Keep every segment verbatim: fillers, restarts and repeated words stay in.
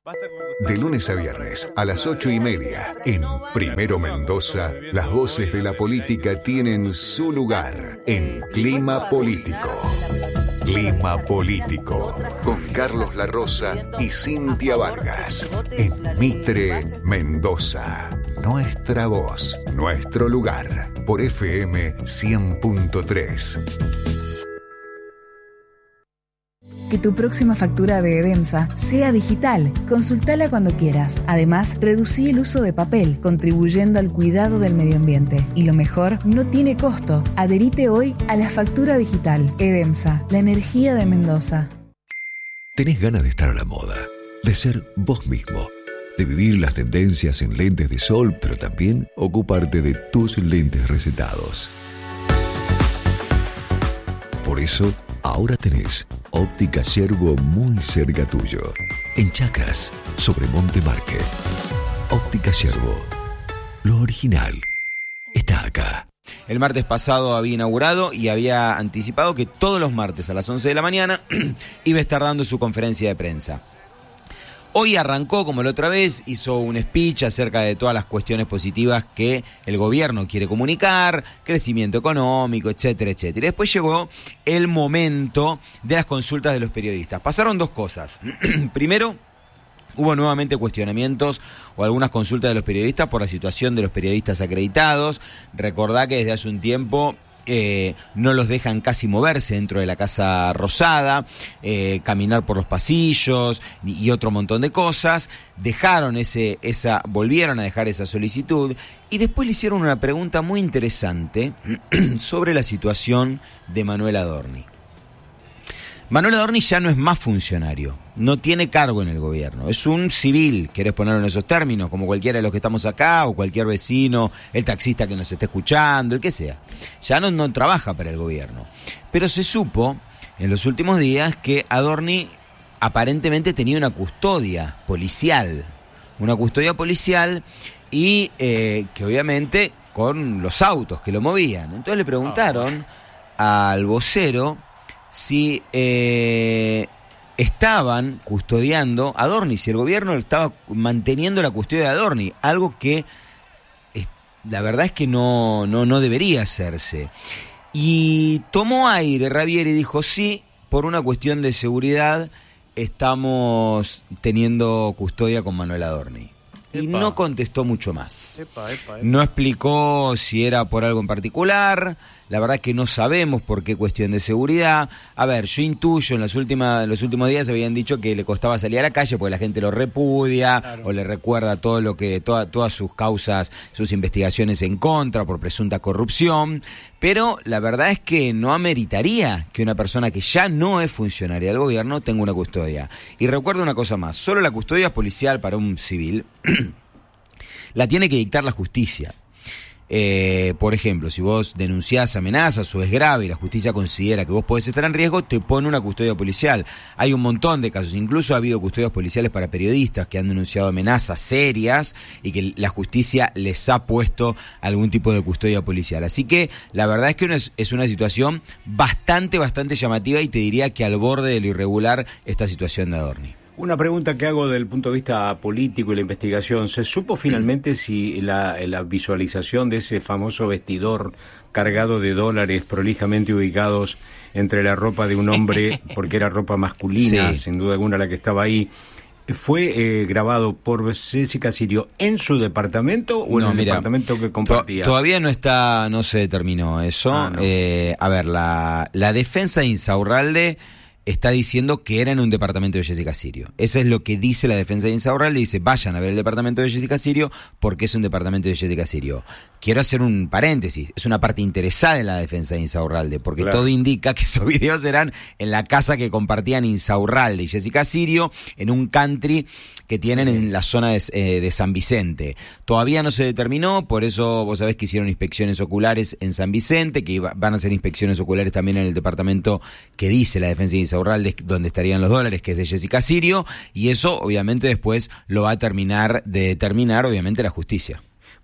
De lunes a viernes a las ocho y media, en Primero Mendoza, las voces de la política tienen su lugar en Clima Político. Clima Político, con Carlos La Rosa y Cintia Vargas, en Mitre, Mendoza. Nuestra voz, nuestro lugar, por F M cien punto tres. Que tu próxima factura de Edemsa sea digital. Consultala cuando quieras. Además, reducí el uso de papel, contribuyendo al cuidado del medio ambiente. Y lo mejor, no tiene costo. Adherite hoy a la factura digital. Edemsa, la energía de Mendoza. ¿Tenés ganas de estar a la moda? De ser vos mismo. De vivir las tendencias en lentes de sol, pero también ocuparte de tus lentes recetados. Por eso, ahora tenés Óptica Yerbo muy cerca tuyo. En Chacras, sobre Monte Marque. Óptica Yerbo. Lo original está acá. El martes pasado había inaugurado y había anticipado que todos los martes a las once de la mañana iba a estar dando su conferencia de prensa. Hoy arrancó, como la otra vez, hizo un speech acerca de todas las cuestiones positivas que el gobierno quiere comunicar, crecimiento económico, etcétera, etcétera. Y después llegó el momento de las consultas de los periodistas. Pasaron dos cosas. Primero, hubo nuevamente cuestionamientos o algunas consultas de los periodistas por la situación de los periodistas acreditados. Recordá que desde hace un tiempo Eh, no los dejan casi moverse dentro de la Casa Rosada, eh, caminar por los pasillos y, y otro montón de cosas. Dejaron ese, esa, volvieron a dejar esa solicitud y después le hicieron una pregunta muy interesante sobre la situación de Manuel Adorni. Manuel Adorni ya no es más funcionario, no tiene cargo en el gobierno, es un civil, querés ponerlo en esos términos, como cualquiera de los que estamos acá, o cualquier vecino, el taxista que nos esté escuchando, el que sea. Ya no, no trabaja para el gobierno. Pero se supo en los últimos días que Adorni aparentemente tenía una custodia policial, una custodia policial y eh, que obviamente con los autos que lo movían. Entonces le preguntaron al vocero si eh, estaban custodiando a Adorni, si el gobierno estaba manteniendo la custodia de Adorni, algo que es, la verdad es que no, no, no debería hacerse. Y tomó aire Ravieri y dijo, sí, por una cuestión de seguridad estamos teniendo custodia con Manuel Adorni. Y epa. No contestó mucho más. Epa, epa, epa. No explicó si era por algo en particular. La verdad es que no sabemos por qué cuestión de seguridad. A ver, yo intuyo, en las últimas, los últimos días habían dicho que le costaba salir a la calle porque la gente lo repudia, claro, o le recuerda todo lo que, toda, todas sus causas, sus investigaciones en contra por presunta corrupción. Pero la verdad es que no ameritaría que una persona que ya no es funcionaria del gobierno tenga una custodia. Y recuerdo una cosa más, solo la custodia policial para un civil la tiene que dictar la justicia. Eh, por ejemplo, si vos denunciás amenazas o es grave y la justicia considera que vos podés estar en riesgo, te pone una custodia policial. Hay un montón de casos, incluso ha habido custodias policiales para periodistas que han denunciado amenazas serias y que la justicia les ha puesto algún tipo de custodia policial. Así que la verdad es que es, es una situación bastante, bastante llamativa y te diría que al borde de lo irregular esta situación de Adorni. Una pregunta que hago desde el punto de vista político y la investigación. ¿Se supo finalmente si la, la visualización de ese famoso vestidor cargado de dólares prolijamente ubicados entre la ropa de un hombre, porque era ropa masculina, sí, sin duda alguna la que estaba ahí, fue eh, grabado por Jessica Sirio en su departamento o en no, el mira, departamento que compartía? To- todavía no está, no se determinó eso. Ah, no. eh, a ver, la, la defensa de Insaurralde está diciendo que era en un departamento de Jessica Sirio. Eso es lo que dice la defensa de Insaurralde. Dice, vayan a ver el departamento de Jessica Sirio porque es un departamento de Jessica Sirio. Quiero hacer un paréntesis. Es una parte interesada en la defensa de Insaurralde porque claro, todo indica que esos videos eran en la casa que compartían Insaurralde y Jessica Sirio en un country que tienen en la zona de, eh, de San Vicente. Todavía no se determinó, por eso vos sabés que hicieron inspecciones oculares en San Vicente, que iba, van a hacer inspecciones oculares también en el departamento que dice la defensa de Insaurralde, donde estarían los dólares, que es de Jessica Sirio, y eso obviamente después lo va a terminar de determinar obviamente la justicia.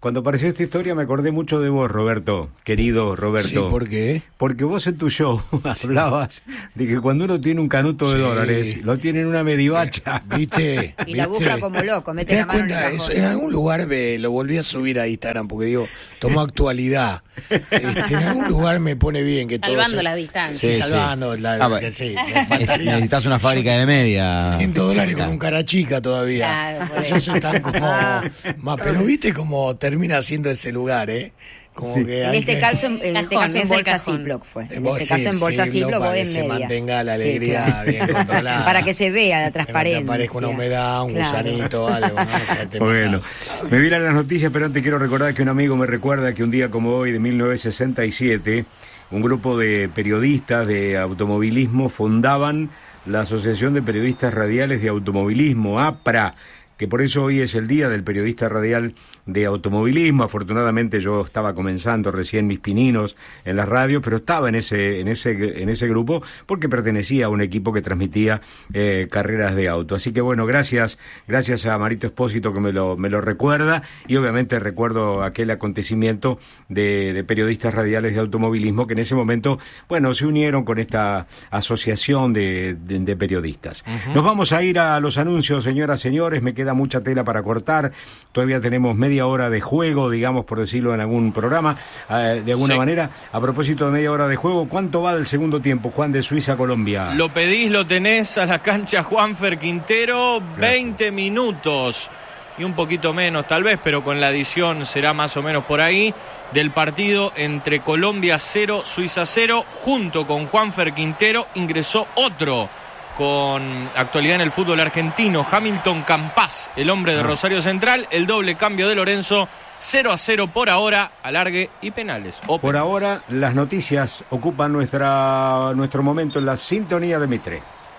Cuando apareció esta historia me acordé mucho de vos, Roberto, querido Roberto. Sí, ¿por qué? Porque vos en tu show sí. hablabas de que cuando uno tiene un canuto de sí. dólares, lo tiene en una medivacha. ¿Viste? Y la busca como loco, mete ¿Te la das mano cuenta? en el Eso, cajón. en algún lugar me lo volví a subir a Instagram porque digo, tomó actualidad. Este, en algún lugar me pone bien que todo Salvando se- la distancia. Sí, Sí, salvando sí. la, Ah, que sí, me Es- faltaría necesitas una fábrica de media. quinientos dólares con un cara chica todavía. Claro, por Ellos eso. están como más, pero viste cómo termina siendo ese lugar, ¿eh? Como Sí. que En hay este que- caso, en, en este Cajón, caso en es el bolsa cajón. Ziploc fue. En Vos, este caso en sí, bolsa sí, Ziploc no, voy para en que se media. mantenga la Sí, alegría claro. bien controlada. Para que se vea la Que transparencia. te aparezca una humedad, un Claro. gusanito, algo, ¿no? O sea, te Bueno, matás. me vienen las noticias, pero antes quiero recordar que un amigo me recuerda que un día como hoy, de mil novecientos sesenta y siete, un grupo de periodistas de automovilismo fundaban la Asociación de Periodistas Radiales de Automovilismo, APRA, que por eso hoy es el Día del Periodista Radial de Automovilismo. Afortunadamente yo estaba comenzando recién mis pininos en la radio, pero estaba en ese en ese en ese grupo porque pertenecía a un equipo que transmitía eh, carreras de auto. Así que bueno, gracias gracias a Marito Espósito que me lo me lo recuerda, y obviamente recuerdo aquel acontecimiento de, de periodistas radiales de automovilismo que en ese momento, bueno, se unieron con esta asociación de, de, de periodistas. Uh-huh. Nos vamos a ir a los anuncios, señoras, señores. Me queda mucha tela para cortar. Todavía tenemos media hora de juego, digamos, por decirlo en algún programa, eh, de alguna Sí. manera. A propósito de media hora de juego, ¿cuánto va del segundo tiempo, Juan, de Suiza a Colombia? Lo pedís, lo tenés a la cancha Juanfer Quintero, veinte minutos y un poquito menos tal vez, pero con la adición será más o menos por ahí, del partido entre Colombia cero, Suiza cero. Junto con Juanfer Quintero ingresó otro con actualidad en el fútbol argentino, Hamilton Campas, el hombre de Ah. Rosario Central. El doble cambio de Lorenzo, cero a cero por ahora, alargue y penales. O Por penales. ahora, las noticias ocupan nuestra nuestro momento en la sintonía de Mitre.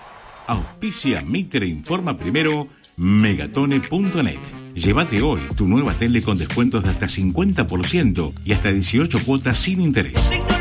Auspicia Mitre Informa Primero, megatone punto net. Llévate hoy tu nueva tele con descuentos de hasta cincuenta por ciento y hasta dieciocho cuotas sin interés.